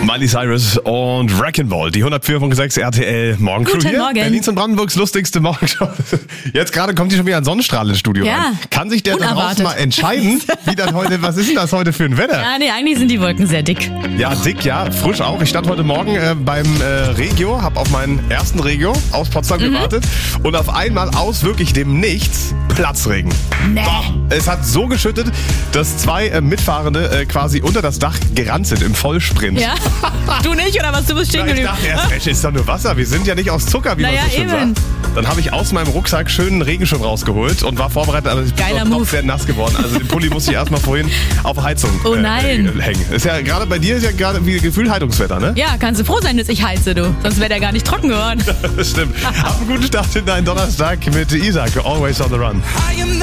Miley Cyrus und Wrecking Ball, die 104.6 RTL Morgencrew Guten hier. Morgen. Berlins und Brandenburgs lustigste Morgenshow. Jetzt gerade kommt hier schon wieder ein Sonnenstrahl ins Studio Ja, rein. Kann sich der da draußen unerwartet. mal entscheiden, wie das heute, was ist denn das heute für ein Wetter? Ja, nee, eigentlich sind die Wolken sehr dick. Ja, dick, ja, frisch auch. Ich stand heute Morgen beim Regio, habe auf meinen ersten Regio aus Potsdam gewartet und auf einmal aus wirklich dem Nichts Platzregen. Nee. Bam. Es hat so geschüttet, dass zwei Mitfahrende quasi unter das Dach gerannt sind im Vollsprint. Ja? Du nicht, oder was? Du bist stehen Ja, ich geblieben. dachte erst, es ist doch nur Wasser. Wir sind ja nicht aus Zucker, wie Naja, man so schön eben. sagt. Dann habe ich aus meinem Rucksack schönen Regenschirm rausgeholt und war vorbereitet, aber ich bin Geiler noch Move. sehr nass geworden. Also den Pulli musste ich erstmal vorhin auf Heizung Oh nein. hängen. Ist ja gerade bei dir ist ja gerade wie Gefühl Heizungswetter, ne? Ja, kannst du froh sein, dass ich heize, du. Sonst wäre der gar nicht trocken geworden. Das stimmt. Hab einen guten Start in deinen Donnerstag mit Isaac, Always on the Run. I am